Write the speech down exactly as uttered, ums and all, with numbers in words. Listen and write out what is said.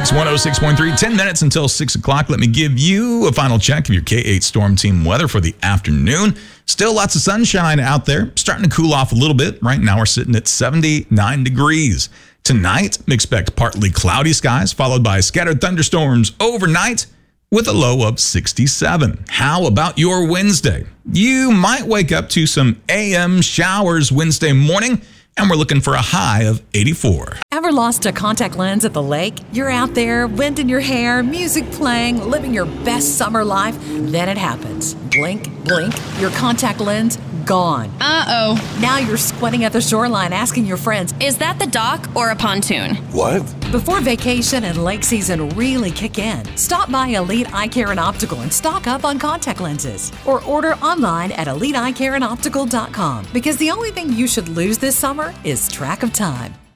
Kicks one oh six point three, ten minutes until six o'clock. Let me give you a final check of your K eight Storm Team weather for the afternoon. Still lots of sunshine out there. Starting to cool off a little bit. Right now we're sitting at seventy-nine degrees. Tonight, expect partly cloudy skies followed by scattered thunderstorms overnight with a low of sixty-seven. How about your Wednesday? You might wake up to some A M showers Wednesday morning, and we're looking for a high of eighty-four. Ever lost a contact lens at the lake? You're out there, wind in your hair, music playing, living your best summer life. Then it happens. Blink, blink, your contact lens gone. Uh-oh. Now you're squatting at the shoreline asking your friends, is that the dock or a pontoon? What? Before vacation and lake season really kick in, stop by Elite Eye Care and Optical and stock up on contact lenses. Or order online at elite eye care and optical dot com, because the only thing you should lose this summer is track of time.